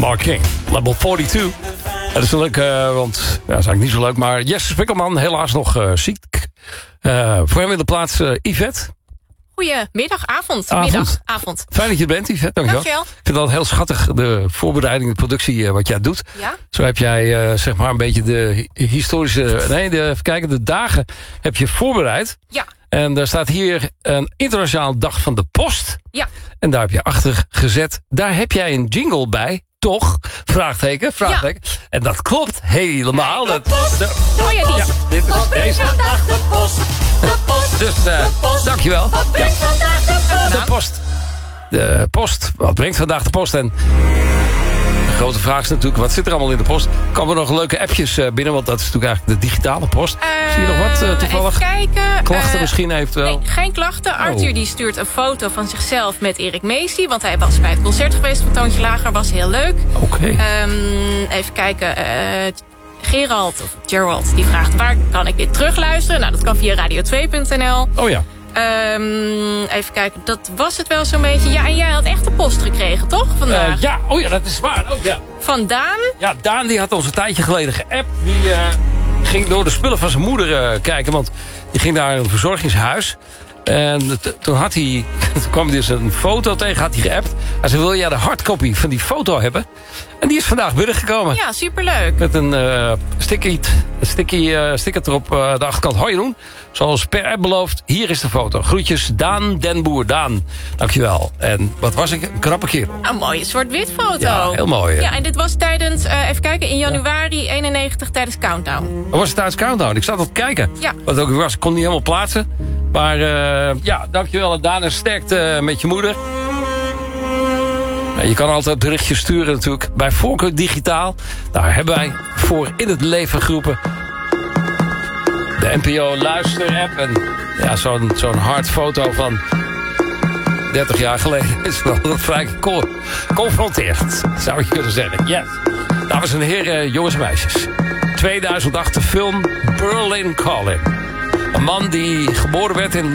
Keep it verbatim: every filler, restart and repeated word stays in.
Mark King, Level tweeënveertig. Dat is leuk, uh, want ja, dat is eigenlijk niet zo leuk. Maar Jesse Spikkelman, helaas nog uh, ziek. Uh, voor hem in de plaats uh, Yvette. Goedemiddag, avond. avond. Middag, avond. Fijn dat je er bent, Yvette. Dankjewel. Dankjewel. Ik vind dat heel schattig, de voorbereiding, de productie, uh, wat jij doet. Ja? Zo heb jij, uh, zeg maar, een beetje de historische... Nee, de, even kijken, de dagen heb je voorbereid. Ja. En daar staat hier een internationaal dag van de post. Ja. En daar heb je achter gezet. Daar heb jij een jingle bij. Toch? Vraagteken, vraagteken. Ja. En dat klopt helemaal. Kijk, dat, de, oh ja, die. Ja, dit is Wat deze. vandaag de post? De post. Dus, uh, de post. dankjewel. Wat brengt ja. vandaag de post? De post. De post. Wat brengt vandaag de post? En de grote vraag is natuurlijk, wat zit er allemaal in de post? Komen er nog leuke appjes uh, binnen? Want dat is natuurlijk eigenlijk de digitale post. Uh, Zie je nog wat uh, toevallig? Even kijken. Klachten uh, misschien eventueel? Nee, geen klachten. Oh. Arthur die stuurt een foto van zichzelf met Erik Meesie. Want hij was bij het concert geweest van Toontje Lager. Was heel leuk. Oké. Okay. Um, even kijken. Uh, Gerald, of Gerald, die vraagt waar kan ik dit terugluisteren? Nou, dat kan via radio twee punt n l. Oh ja. Um, even kijken, dat was het wel zo'n beetje. Ja, en jij had echt de post gekregen, toch? Vandaag? Uh, ja, oh ja, dat is waar. Oh, ja. Van Daan? Ja, Daan die had ons een tijdje geleden geappt. Die uh, ging door de spullen van zijn moeder uh, kijken. Want die ging naar een verzorgingshuis. En toen, had hij, toen kwam hij dus een foto tegen, had hij geappt. Hij zei, wil jij de hardcopy van die foto hebben? En die is vandaag binnengekomen. Ja, superleuk. Met een uh, sticky, sticky uh, sticker erop uh, de achterkant. Hoi Jeroen, zoals per app beloofd, hier is de foto. Groetjes, Daan den Boer. Daan, dankjewel. En wat was ik? Een knappe kerel. Een mooie zwart-wit foto. Ja, heel mooi. Hè? Ja, en dit was tijdens, uh, even kijken, in januari ja. eenennegentig tijdens Countdown. Dat was het tijdens Countdown. Ik zat al te kijken. Ja. Wat ook was, ik kon niet helemaal plaatsen. Maar uh, ja, dankjewel Daan en sterkte met je moeder. Je kan altijd berichtjes sturen natuurlijk. Bij Voorkeur Digitaal. Daar hebben wij voor in het leven geroepen. De N P O Luister app. En ja, zo'n zo'n hard foto van dertig jaar geleden is wel vrij confronterend. Zou je kunnen zeggen. Yes. Dames en heren, jongens en meisjes. tweeduizend acht de film Berlin Calling. Een man die geboren werd in